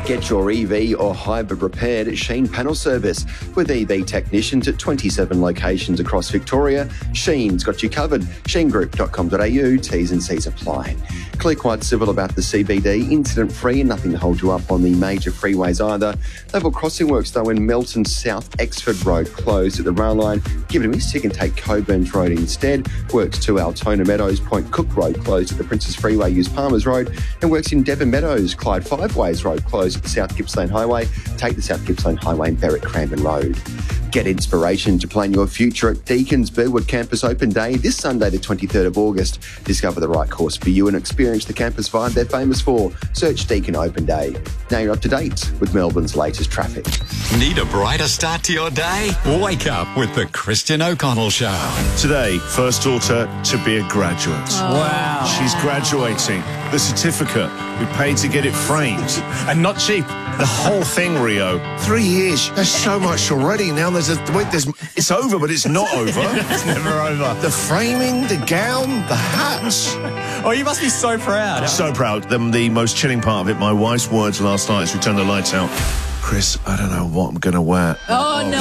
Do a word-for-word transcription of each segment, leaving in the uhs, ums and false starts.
Get your E V or hybrid repaired at Sheen Panel Service. With E V technicians at twenty-seven locations across Victoria, Sheen's got you covered. sheen group dot com dot a u, T's and C's apply. Clear quite civil about the C B D, incident-free and nothing to hold you up on the major freeways either. Level crossing works though in Melton South, Exford Road closed at the rail line. Give it a miss, you can take Coburns Road instead. Works to Altona Meadows, Point Cook Road closed at the Princes Freeway, use Palmers Road. And works in Devon Meadows, Clyde Five Ways Road closed at the South Gippsland Highway. Take the South Gippsland Highway and Berwick Cranbourne Road. Get inspiration to plan your future at Deacon's Burwood Campus Open Day this Sunday, the twenty-third of August. Discover the right course for you and experience the campus vibe they're famous for. Search Deakin Open Day. Now you're up to date with Melbourne's latest traffic. Need a brighter start to your day? Wake up with the Christian O'Connell Show. Today, first daughter to be a graduate. Oh. Wow. She's graduating. The certificate, we paid to get it framed. And not cheap. The whole thing, Rio. Three years. There's so much already. Now there's a wait. There's it's over, but it's not over. It's never over. The framing, the gown, the hats. Oh, you must be so proud. So proud. The, the most chilling part of it, my wife's words last night as we turned the lights out. Chris, I don't know what I'm going to wear. Oh, oh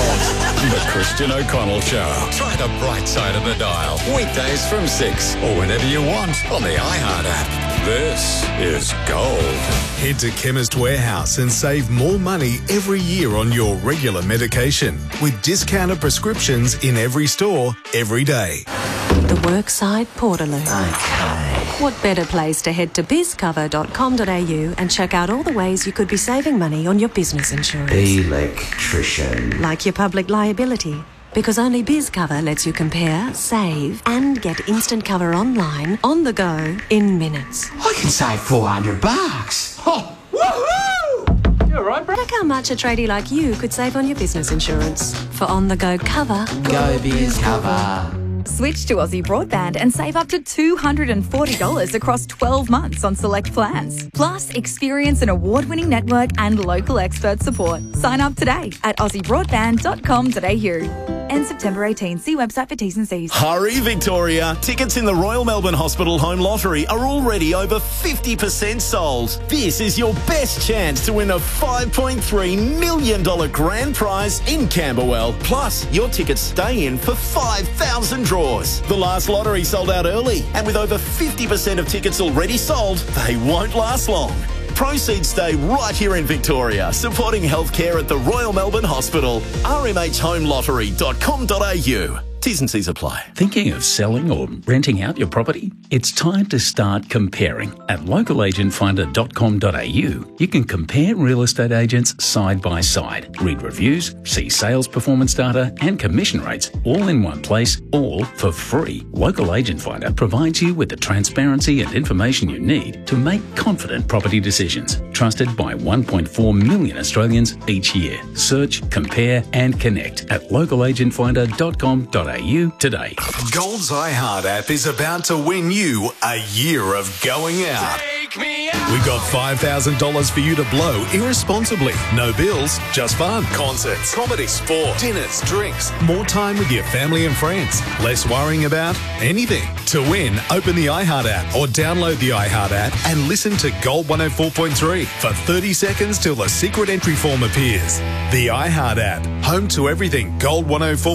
no. The Christian O'Connell Show. Try the bright side of the dial. Weekdays from six or whenever you want on the iHeart app. This is Gold. Head to Chemist Warehouse and save more money every year on your regular medication with discounted prescriptions in every store, every day. The Workside Portaloo. Okay. What better place to head to biz cover dot com dot a u and check out all the ways you could be saving money on your business insurance. Electrician. Like your public liability. Because only BizCover lets you compare, save, and get instant cover online, on the go, in minutes. I can save four hundred bucks. Oh, woohoo! You're right, bro. Look how much a tradie like you could save on your business insurance. For on-the-go cover, go BizCover. Switch to Aussie Broadband and save up to two hundred forty dollars across twelve months on select plans. Plus, experience an award-winning network and local expert support. Sign up today at aussie broadband dot com dot a u. End September eighteenth. See website for T's and C's. Hurry, Victoria. Tickets in the Royal Melbourne Hospital Home Lottery are already over fifty percent sold. This is your best chance to win a five point three million dollars grand prize in Camberwell. Plus, your tickets stay in for five thousand draws. The last lottery sold out early, and with over fifty percent of tickets already sold, they won't last long. Proceeds stay right here in Victoria, supporting healthcare at the Royal Melbourne Hospital. r m h home lottery dot com dot a u. T's and C's apply. Thinking of selling or renting out your property? It's time to start comparing. At local agent finder dot com dot a u, you can compare real estate agents side by side, read reviews, see sales performance data and commission rates all in one place, all for free. Local Agent Finder provides you with the transparency and information you need to make confident property decisions. Trusted by one point four million Australians each year. Search, compare and connect at local agent finder dot com dot a u today. Gold's iHeart app is about to win you a year of going out. Take me out. We got five thousand dollars for you to blow irresponsibly. No bills, just fun. Concerts, comedy, sport, dinners, drinks, more time with your family and friends. Less worrying about anything. To win, open the iHeart app or download the iHeart app and listen to Gold one oh four point three for thirty seconds till the secret entry form appears. The iHeart app, home to everything Gold one oh four